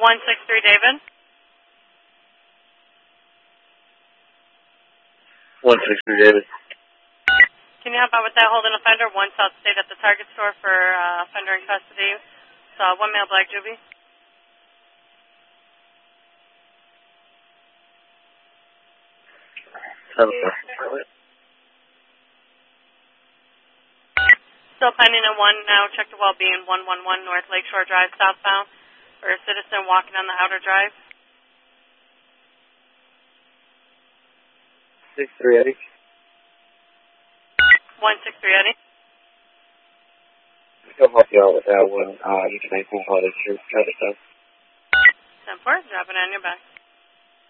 163 David. 163 David. Can you help out with that holding offender? 1 South State at the Target store for offender in custody. So 1 male black juvie. Still pending at 1 now. Check the well-being 111 North Lakeshore Drive southbound for a citizen walking on the outer drive. 63 Eddie. 163 Eddie. I'll help you out with that one. You can make one call to your other stuff. 10-4, dropping on your back.